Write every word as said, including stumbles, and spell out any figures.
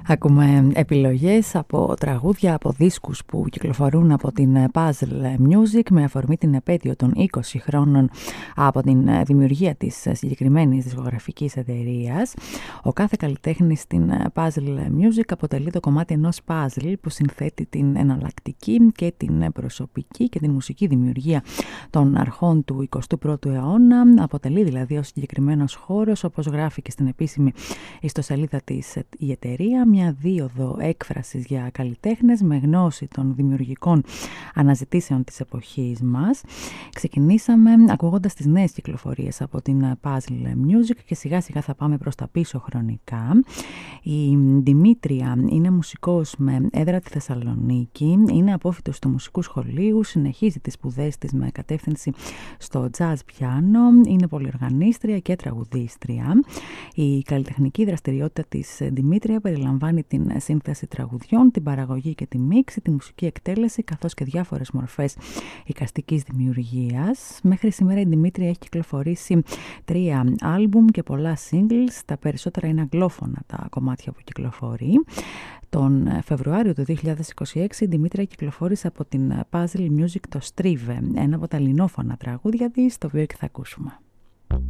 Ακούμε επιλογές από τραγούδια, από δίσκους που κυκλοφορούν από την Puzzle Music με αφορμή την επέτειο των είκοσι χρόνων από την δημιουργία της συγκεκριμένης δισκογραφικής εταιρείας. Ο κάθε καλλιτέχνης στην Puzzle Music αποτελεί το κομμάτι ενός puzzle που συνθέτει την εναλλακτική και την προσωπική και την μουσική δημιουργία των αρχών του εικοστού πρώτου αιώνα. Αποτελεί δηλαδή ο συγκεκριμένος χώρος, όπως γράφει και στην επίσημη ιστοσελίδα της η εταιρεία, μια δίωδο έκφρασης για καλλιτέχνες με γνώση των δημιουργικών αναζητήσεων της εποχής μας. Ξεκινήσαμε ακούγοντας τις νέες κυκλοφορίες από την Puzzle Music και σιγά σιγά θα πάμε προς τα πίσω χρονικά. Η Δημήτρια είναι μουσικός με έδρα τη Θεσσαλονίκη, είναι απόφοιτος του μουσικού σχολείου, συνεχίζει τις σπουδές της με κατεύθυνση στο jazz πιάνο, είναι πολυοργανίστρια και τραγουδίστρια. Η καλλιτεχνική δραστηριότητα της Δημήτρια περιλαμβάνει την σύνθεση τραγουδιών, την παραγωγή και τη μίξη, τη μουσική εκτέλεση καθώς και διάφορες μορφές εικαστικής δημιουργίας. Μέχρι σήμερα η Δημήτρια έχει κυκλοφορήσει τρία άλμπουμ και πολλά singles, τα περισσότερα είναι αγγλόφωνα τα κομμάτια που κυκλοφορεί. Τον Φεβρουάριο του δύο χιλιάδες είκοσι έξι η Δημήτρια κυκλοφόρησε από την Puzzle Music το Στρίβε, ένα από τα ελληνόφωνα τραγούδια της, το οποίο και θα ακούσουμε.